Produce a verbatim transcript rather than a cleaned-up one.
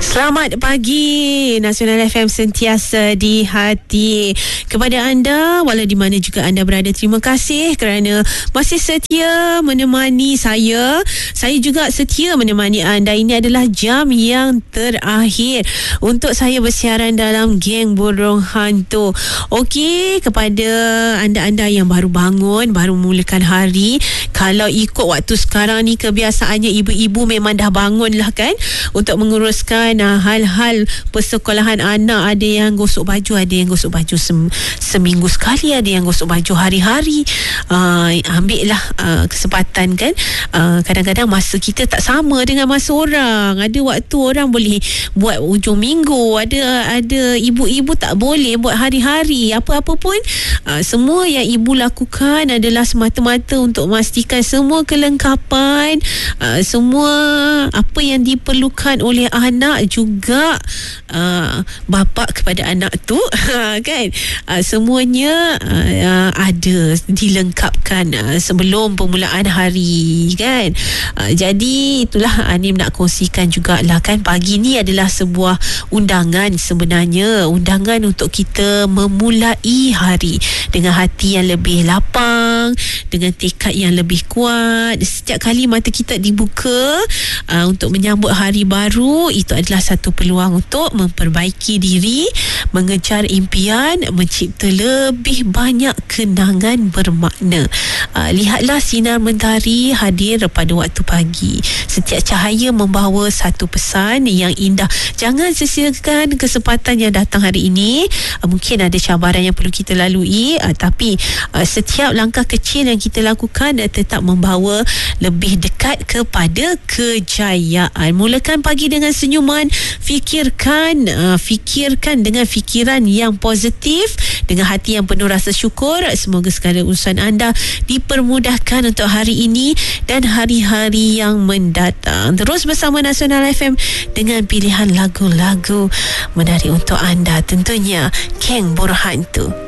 Selamat pagi, Nasional F M sentiasa di hati. Kepada anda, walau di mana juga anda berada, terima kasih kerana masih setia menemani saya. Saya juga setia menemani anda. Ini adalah jam yang terakhir untuk saya bersiaran dalam Geng Burung Hantu. Okey, kepada anda-anda yang baru bangun, baru mulakan hari, kalau ikut waktu sekarang ni, kebiasaannya ibu-ibu memang dah bangun lah kan, untuk menguruskan Nah, hal-hal persekolahan anak. Ada yang gosok baju, ada yang gosok baju sem- seminggu sekali, ada yang gosok baju hari-hari. uh, ambil lah uh, kesempatan kan. uh, kadang-kadang masa kita tak sama dengan masa orang. Ada waktu orang boleh buat ujung minggu, ada ada ibu-ibu tak boleh buat hari-hari. Apa-apa pun, uh, semua yang ibu lakukan adalah semata-mata untuk memastikan semua kelengkapan, uh, semua apa yang diperlukan oleh anak juga uh, bapa kepada anak tu kan, uh, semuanya uh, ada dilengkapkan uh, sebelum permulaan hari kan. uh, jadi itulah Anim nak kongsikan jugalah kan, pagi ni adalah sebuah undangan sebenarnya, undangan untuk kita memulai hari dengan hati yang lebih lapang, dengan tekad yang lebih kuat. Setiap kali mata kita dibuka uh, untuk menyambut hari baru, itu adalah satu peluang untuk memperbaiki diri, mengejar impian, mencipta lebih banyak kenangan bermakna. Uh, lihatlah sinar mentari hadir pada waktu pagi. Setiap cahaya membawa satu pesan yang indah. Jangan sia-siakan kesempatan yang datang hari ini. Uh, mungkin ada cabaran yang perlu kita lalui, uh, tapi uh, setiap langkah kecil yang kita lakukan uh, tetap membawa lebih dekat kepada kejayaan. Mulakan pagi dengan senyuman. Fikirkan uh, fikirkan dengan fikiran yang positif, dengan hati yang penuh rasa syukur. Semoga segala urusan anda dipermudahkan untuk hari ini dan hari-hari yang mendatang. Terus bersama Nasional F M dengan pilihan lagu-lagu menarik untuk anda, tentunya Geng Burung Hantu.